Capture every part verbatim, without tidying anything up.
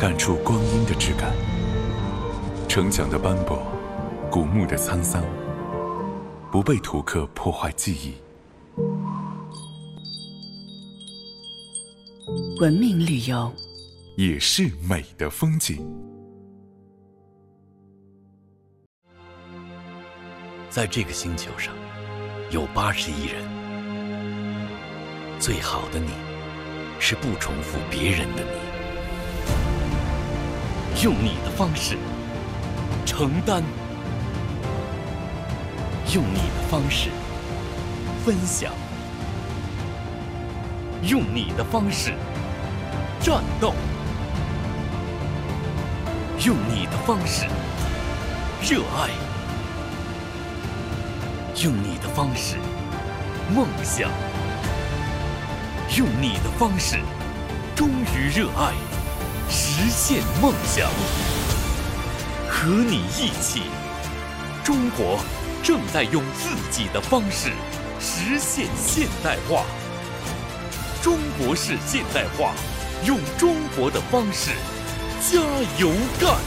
感触光阴的质感，城墙的斑驳，古墓的沧桑，不被图刻破坏记忆。 文明旅游也是美的风景。 在这个星球上，有八十亿人。最好的你，是不重复别人的你。用你的方式承担，用你的方式分享，用你的方式战斗，用你的方式热爱，用你的方式梦想，用你的方式忠于热爱，实现梦想。和你一起，中国正在用自己的方式实现现代化。中国式现代化，用中国的方式加油干。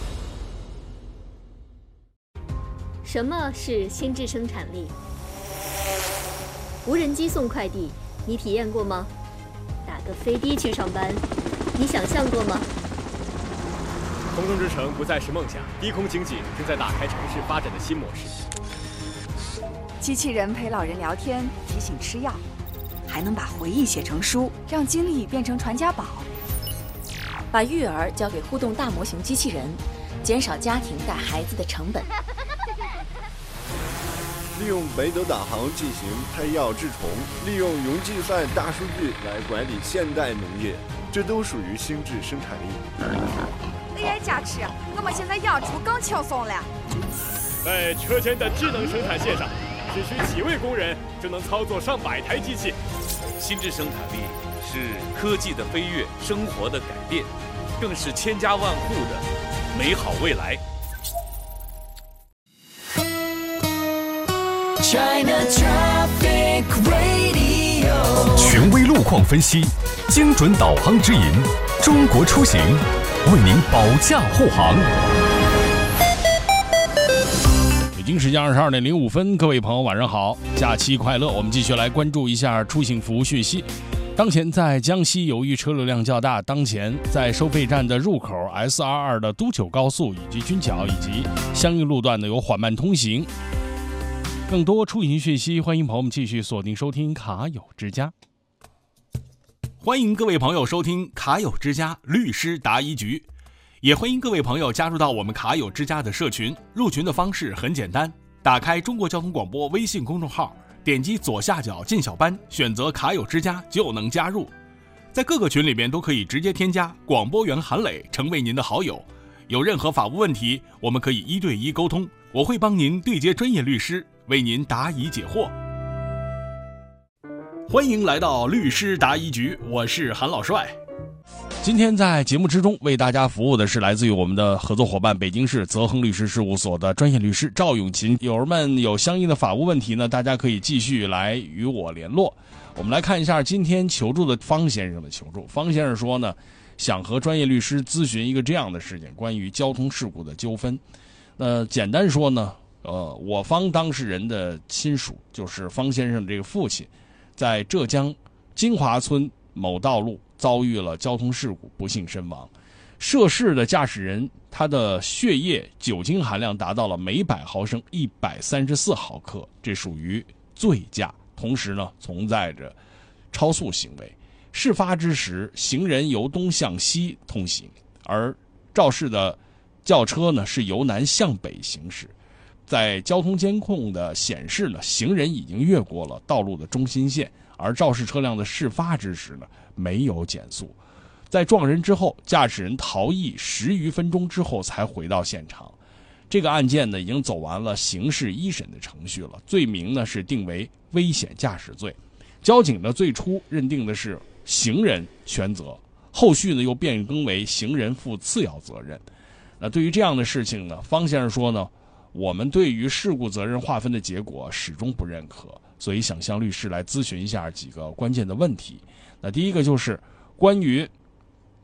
什么是心智生产力？无人机送快递，你体验过吗？打个飞的去上班，你想象过吗？ 空中之城不再是梦想，低空经济正在打开城市发展的新模式。 机器人陪老人聊天，提醒吃药，还能把回忆写成书，让经历变成传家宝。 把育儿交给互动大模型机器人，减少家庭带孩子的成本。 利用北斗导航进行配药治虫，利用云计算大数据来管理现代农业，这都属于心智生产力。 A I 加持，我们现在养猪更轻松了。 在车间的智能生产线上，只需几位工人就能操作上百台机器。 心智生产力是科技的飞跃，生活的改变，更是千家万户的美好未来。 权威路况分析，精准导航指引，中国出行为您保驾护航。 北京时间二十二点零五分，各位朋友晚上好，假期快乐。我们继续来关注一下出行服务讯息。当前在江西，由于车流量较大，当前在收费站的入口 S 二二 的都九高速以及军桥以及相应路段呢有缓慢通行。更多出行讯息，欢迎朋友们继续锁定收听卡友之家。欢迎各位朋友收听卡友之家律师答疑局，也欢迎各位朋友加入到我们卡友之家的社群。入群的方式很简单，打开中国交通广播微信公众号，点击左下角进小班，选择卡友之家就能加入。在各个群里边都可以直接添加广播员韩磊成为您的好友。有任何法务问题，我们可以一对一沟通，我会帮您对接专业律师，为您答疑解惑。欢迎来到律师答疑局，我是韩老帅。今天在节目之中为大家服务的是来自于我们的合作伙伴北京市泽恒律师事务所的专业律师赵永琴。友人们有相应的法务问题呢，大家可以继续来与我联络。我们来看一下今天求助的方先生的求助。方先生说呢，想和专业律师咨询一个这样的事情，关于交通事故的纠纷。那简单说呢，呃，我方当事人的亲属就是方先生这个父亲，在浙江金华村某道路遭遇了交通事故，不幸身亡。涉事的驾驶人他的血液酒精含量达到了每百毫升一百三十四毫克，这属于醉驾，同时呢存在着超速行为。事发之时，行人由东向西通行，而肇事的轿车呢是由南向北行驶。在交通监控的显示呢，行人已经越过了道路的中心线，而肇事车辆的事发之时呢没有减速。在撞人之后，驾驶人逃逸十余分钟之后才回到现场。这个案件呢已经走完了刑事一审的程序了，罪名呢是定为危险驾驶罪。交警呢最初认定的是行人全责，后续呢又变更为行人负次要责任。那对于这样的事情呢，方先生说呢，我们对于事故责任划分的结果始终不认可，所以想向律师来咨询一下几个关键的问题。那第一个就是关于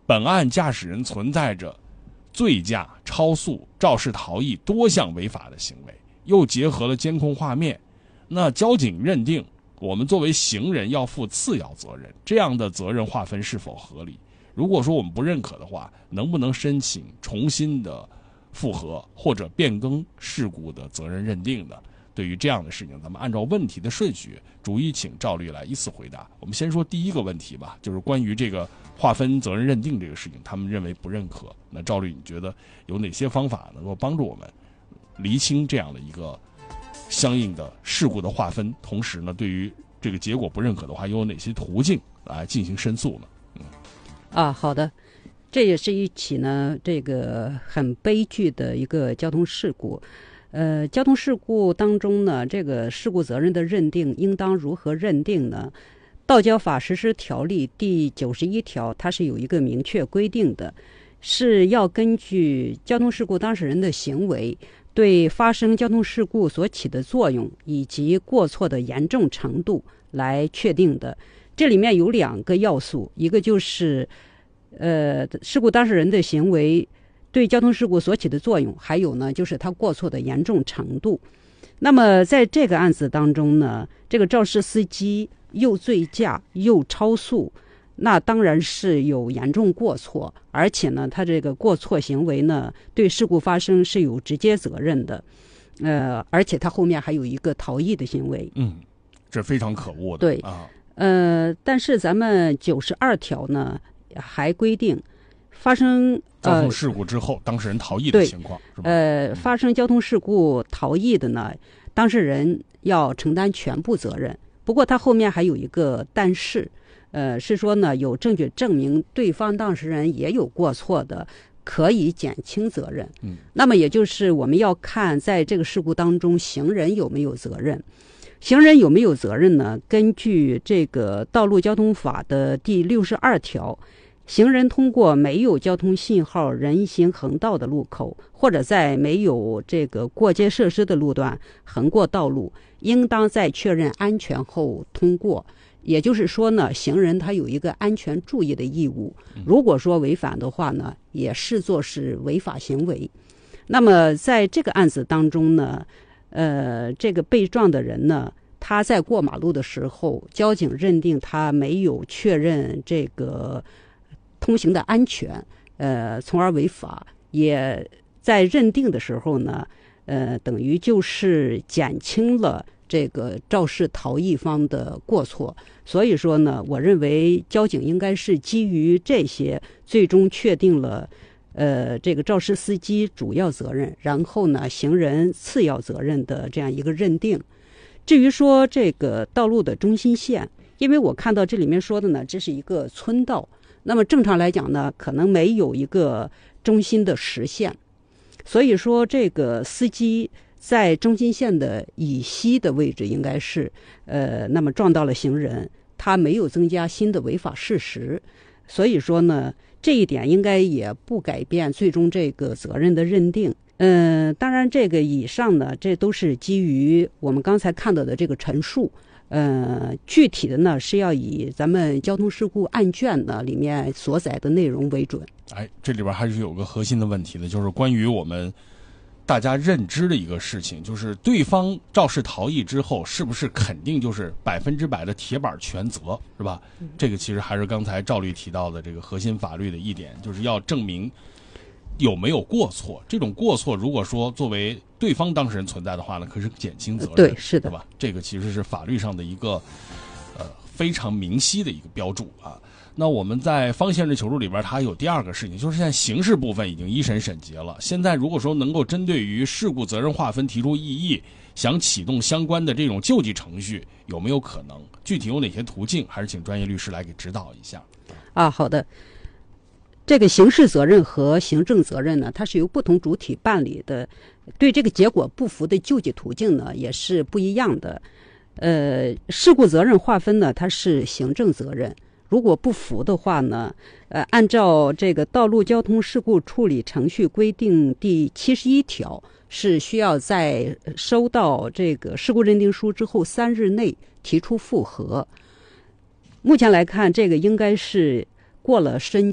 本案驾驶人存在着醉驾、超速、肇事逃逸多项违法的行为，又结合了监控画面，那交警认定我们作为行人要负次要责任，这样的责任划分是否合理？如果说我们不认可的话，能不能申请重新的复核或者变更事故的责任认定呢？对于这样的事情，咱们按照问题的顺序，逐一请赵律来依次回答。我们先说第一个问题吧，就是关于这个划分责任认定这个事情，他们认为不认可。那赵律，你觉得有哪些方法能够帮助我们厘清这样的一个相应的事故的划分？同时呢，对于这个结果不认可的话，又有哪些途径来进行申诉呢？嗯， 啊，好的。这也是一起呢，这个很悲剧的一个交通事故。呃，交通事故当中呢，这个事故责任的认定应当如何认定呢？道交法实施条例第九十一条，它是有一个明确规定的，是要根据交通事故当事人的行为对发生交通事故所起的作用以及过错的严重程度来确定的。这里面有两个要素，一个就是呃，事故当事人的行为对交通事故所起的作用，还有呢就是他过错的严重程度。那么在这个案子当中呢，这个肇事司机又醉驾又超速，那当然是有严重过错，而且呢他这个过错行为呢对事故发生是有直接责任的，呃，而且他后面还有一个逃逸的行为。 嗯，这非常可恶的。 对啊， 呃，但是咱们九十二条呢还规定，发生交通事故之后、呃、当事人逃逸的情况，是吧？ 呃，发生交通事故逃逸的呢，当事人要承担全部责任。不过他后面还有一个但是，呃，是说呢，有证据证明对方当事人也有过错的，可以减轻责任。 嗯， 那么也就是我们要看在这个事故当中，行人有没有责任。行人有没有责任呢？根据这个道路交通法的第六十二条，行人通过没有交通信号人行横道的路口，或者在没有这个过街设施的路段横过道路，应当在确认安全后通过。也就是说呢，行人他有一个安全注意的义务，如果说违反的话呢，也视作是违法行为。那么在这个案子当中呢，呃，这个被撞的人呢，他在过马路的时候，交警认定他没有确认这个通行的安全，呃，从而违法。也在认定的时候呢，呃，等于就是减轻了这个肇事逃逸方的过错。所以说呢，我认为交警应该是基于这些，最终确定了呃，这个肇事司机主要责任，然后呢，行人次要责任的这样一个认定。至于说这个道路的中心线，因为我看到这里面说的呢，这是一个村道，那么正常来讲呢，可能没有一个中心的实线，所以说这个司机在中心线的以西的位置应该是，呃，那么撞到了行人，他没有增加新的违法事实，所以说呢，这一点应该也不改变最终这个责任的认定。嗯、呃，当然这个以上呢，这都是基于我们刚才看到的这个陈述。呃，具体的呢是要以咱们交通事故案卷呢里面所载的内容为准。 哎，这里边还是有个核心的问题的，就是关于我们大家认知的一个事情，就是对方肇事逃逸之后，是不是肯定就是百分之百的铁板全责，是吧？嗯、这个其实还是刚才赵律提到的这个核心法律的一点，就是要证明有没有过错。这种过错如果说作为对方当事人存在的话呢，可是减轻责任。 对，是的， 对吧？这个其实是法律上的一个呃非常明晰的一个标注啊。那我们在方限制求助里边，它还有第二个事情，就是现在刑事部分已经一审审结了。现在如果说能够针对于事故责任划分提出异议，想启动相关的这种救济程序，有没有可能？具体有哪些途径？还是请专业律师来给指导一下。 啊，好的。这个刑事责任和行政责任呢，它是由不同主体办理的，对这个结果不服的救济途径呢，也是不一样的。呃，事故责任划分呢，它是行政责任。如果不服的话呢，呃，按照这个《道路交通事故处理程序规定》第七十一条，是需要在收到这个事故认定书之后三日内提出复核。目前来看，这个应该是过了申